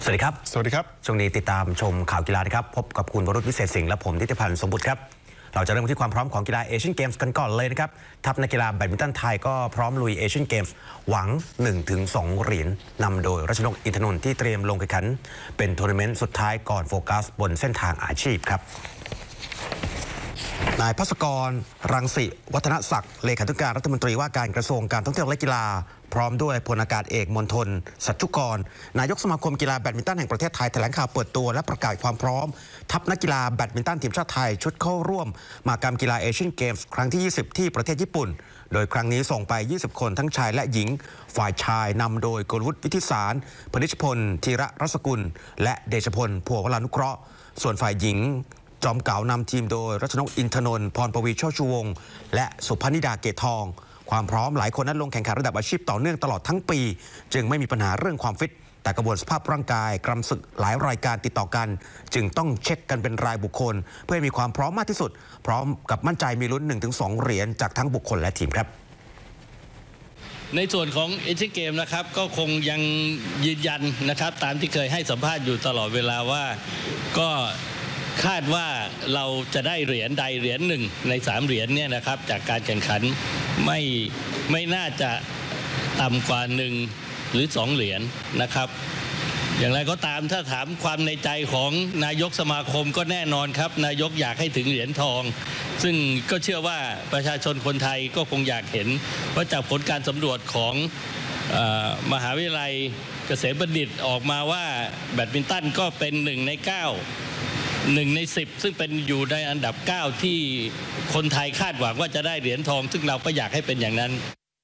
วัสดีครับช่วงนี้ติดตามชมข่าวกีฬานะครับพบกับคุณวรุษวิเศษสิงห์และผมทิติพันธ์สมบุตรครับเราจะเริ่มที่ความพร้อมของกีฬาเอเชียนเกมส์กันก่อนเลยนะครับทัพนักกีฬาแบดมินตันไทยก็พร้อมลุยเอเชียนเกมส์หวัง 1-2 เหรียญนำโดยรัชนกอินทนนท์ที่เตรียมลงแข่งขันเป็นทัวร์นาเมนต์สุดท้ายก่อนโฟกัสบนเส้นทางอาชีพครับนายภัสกรรังสิวัฒนศักดิ์เลขาธิการรัฐมนตรีว่าการกระทรวงการท่องเที่ยวและกีฬาพร้อมด้วยพลอากาศเอกมณฑลสัจจุกรนายกสมาคมกีฬาแบดมินตันแห่งประเทศไทยแถลงข่าวเปิดตัวและประกาศความพร้อมทัพนักกีฬาแบดมินตันทีมชาติไทยชุดเข้าร่วมมหกรรมกีฬาเอเชียนเกมส์ครั้งที่ 20 ที่ประเทศญี่ปุ่นโดยครั้งนี้ส่งไป 20 คนทั้งชายและหญิงฝ่ายชายนำโดยกลวุฒิวิทิสารพนิชพลธีระรัศกุลและเดชพลพัววรานุเคราะห์ส่วนฝ่ายหญิงจอมเก๋านำทีมโดยรัชนกอินทนนท์พรปวีโชติชูวงศ์และสุพนิดาเกตทองความพร้อมหลายคนนั้นลงแข่งขันระดับอาชีพต่อเนื่องตลอดทั้งปีจึงไม่มีปัญหาเรื่องความฟิตแต่กระบวนสภาพร่างกายกรำศึกหลายรายการติดต่อกันจึงต้องเช็คกันเป็นรายบุคคลเพื่อให้มีความพร้อมมากที่สุดพร้อมกับมั่นใจมีลุ้น 1-2 เหรียญจากทั้งบุคคลและทีมครับในส่วนของเอเชียนเกมนะครับก็คงยังยืนยันนะครับตามที่เคยให้สัมภาษณ์อยู่ตลอดเวลาว่าก็คาดว่าเราจะได้เหรียญใดเหรียญหนึ่งใน3เหรียญเนี่ยนะครับจากการแข่งขันไม่น่าจะต่ำกว่า1 หรือ 2เหรียญนะครับอย่างไรก็ตามถ้าถามความในใจของนายกสมาคมก็แน่นอนครับนายกอยากให้ถึงเหรียญทองซึ่งก็เชื่อว่าประชาชนคนไทยก็คงอยากเห็นเพราะจากผลการสำรวจของมหาวิทยาลัยเกษมบัณฑิตออกมาว่าแบดมินตันก็เป็น1 ใน 9 1 ใน 10ซึ่งเป็นอยู่ในอันดับ9ที่คนไทยคาดหวังว่าจะได้เหรียญทองซึ่งเราก็อยากให้เป็นอย่างนั้น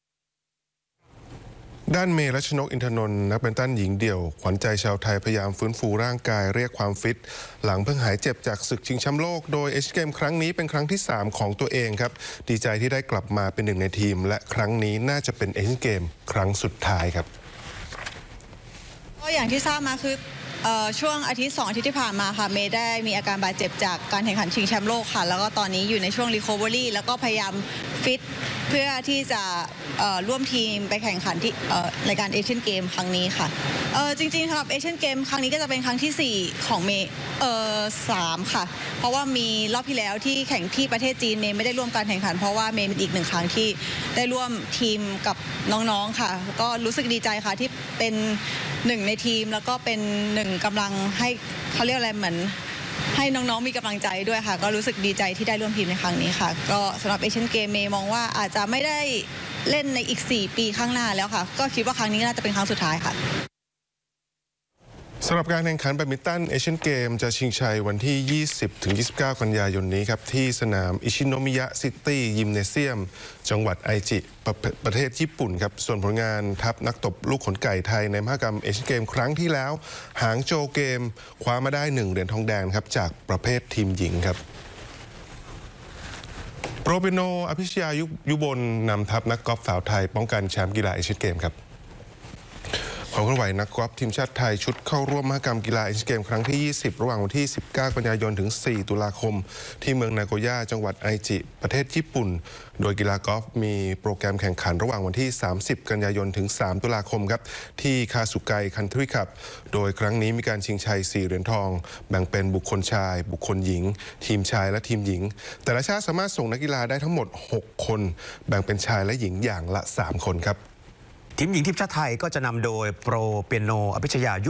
ด้านเมรัชนกอินทนนท์นักแบดมินตันหญิงเดี่ยวขวัญใจชาวไทยพยายามฟื้นฟูร่างกายเรียกความฟิตหลังเพิ่งหายเจ็บจากศึกชิงแชมป์โลกโดยเอเชียนเกมครั้งนี้เป็นครั้งที่3ของตัวเองครับดีใจที่ได้กลับมาเป็น1ในทีมและครั้งนี้น่าจะเป็นเอเชียนเกมครั้งสุดท้ายครับก็อย่างที่ทราบมาคือช่วงอาทิตย์ 2 อาทิตย์ที่ผ่านมาค่ะเมย์ได้มีอาการบาดเจ็บจากการแข่งขันชิงแชมป์โลกค่ะแล้วก็ตอนนี้อยู่ในช่วงรีคอเวอรี่แล้วก็พยายามฟิตเพื่อที่จะร่วมทีมไปแข่งขันที่รายการเอเชียนเกมครั้งนี้ค่ะจริงๆครับเอเชียนเกมครั้งนี้ก็จะเป็นครั้งที่4ของเมย์3ค่ะเพราะว่ามีรอบที่แล้วที่แข่งที่ประเทศจีนเมย์ไม่ได้ร่วมการแข่งขันเพราะว่าเมย์เป็นอีก1 ครั้งที่ได้ร่วมทีมกับน้องๆค่ะก็รู้สึกดีใจค่ะที่เป็น1ในทีมแล้วก็เป็น1กำลังให้เขาเรียกอะไรเหมือนให้น้องๆมีกำลังใจด้วยค่ะก็รู้สึกดีใจที่ได้ร่วมทีมในครั้งนี้ค่ะก็สำหรับเอเชียนเกมเมย์มองว่าอาจจะไม่ได้เล่นในอีก4 ปีข้างหน้าแล้วค่ะก็คิดว่าครั้งนี้น่าจะเป็นครั้งสุดท้ายค่ะสำหรับการแข่งขันแบดมินตันเอเชียนเกมจะชิงชัยวันที่ 20-29 กันยายนนี้ครับที่สนามอิชิโนมิยะซิตี้ยิมเนเซียมจังหวัดไอจิประเทศญี่ปุ่นครับส่วนผลงานทัพนักตบลูกขนไก่ไทยในมหกรรมเอเชียนเกมครั้งที่แล้วหางโจวเกมคว้ามาได้1 เหรียญทองแดงครับจากประเภททีมหญิงครับโปรเปโนอภิชยายุบลนำทัพนักกอล์ฟสาวไทยป้องกันแชมป์กีฬาเอเชียนเกมครับความเคลื่อนไหวนักกอล์ฟทีมชาติไทยชุดเข้าร่วมมหกรรมกีฬาเอเชียนเกมครั้งที่ 20ระหว่างวันที่ 19 กันยายนถึง 4 ตุลาคมที่เมืองนาโกย่าจังหวัดไอจิประเทศญี่ปุ่นโดยกีฬากอล์ฟมีโปรแกรมแข่งขันระหว่างวันที่ 30 กันยายนถึง 3 ตุลาคมครับที่คาสุไกคันทรีคัพโดยครั้งนี้มีการชิงชัย 4 เหรียญทองแบ่งเป็นบุคคลชายบุคคลหญิงทีมชายและทีมหญิงแต่ละชาติสามารถส่งนักกีฬาได้ทั้งหมด 6 คนแบ่งเป็นชายและหญิงอย่างละ 3 คนครับทีมหญิงทีมชาติไทยก็จะนำโดยโปรเปียโนอภิชยายุ